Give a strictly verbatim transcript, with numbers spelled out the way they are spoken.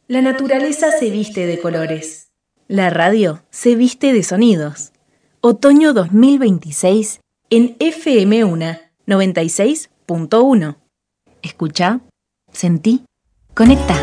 La naturaleza se viste de colores. La radio se viste de sonidos. Otoño dos mil veintiséis en F M UNA noventa y seis punto uno. Escucha, sentí, conecta.